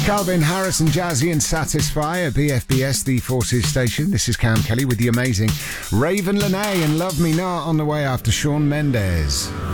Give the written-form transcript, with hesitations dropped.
Calvin Harris and Jazzy and Satisfy at BFBS, the Forces station. This is Cam Kelly with the amazing Raven Lene and Love Me Not on the way after Shawn Mendes.